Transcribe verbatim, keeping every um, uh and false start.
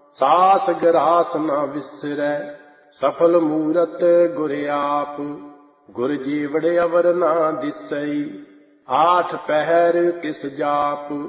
ਸਾਸ ਗਰਾਸ ਨਾ ਵਿਸਰੈ, ਸਫਲ ਮੂਰਤ ਗੁਰ ਆਪ। ਗੁਰ ਜੀਵੜ ਅਵਰ ਨਾ ਦਿਸਈ, ਆਠ ਪਹਿਰ ਕਿਸ ਜਾਪ।